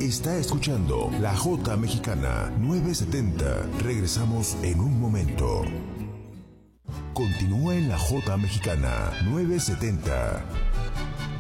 Está escuchando La Jota Mexicana 970. Regresamos en un momento. Continúa en La Jota Mexicana 970.